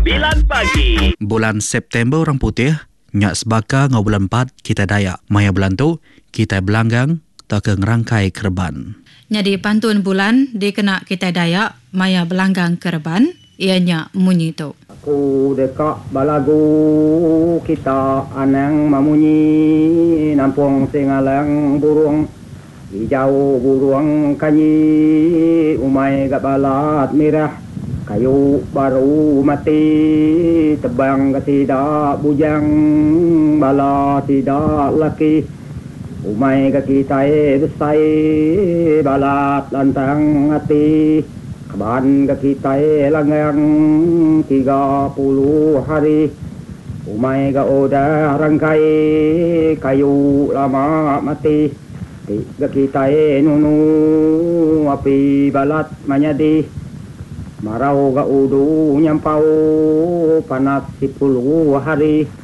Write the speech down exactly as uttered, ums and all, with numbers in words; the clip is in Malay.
sembilan pagi. Bulan September orang putih, nyak sebaka ngau bulan empat kita Dayak. Maya bulan tu kita belanggang tak ke ngerangkai kerban. Jadi pantun bulan dikena kita Dayak maya belanggang kerban ianya munyi tu. Aku dekat balagu kita anang mamunyi nampung singalang burung hijau burung kanyi umai gak balat merah kayu baru mati tebang ke tidak bujang bala tidak laki umai ke kita besai balat lantang hati keban ke kita langgang tiga puluh hari umai ke udah rangkai kayu lama mati tiga kita nunu api balat manyadi marau ke udu nyampau panas sepuluh hari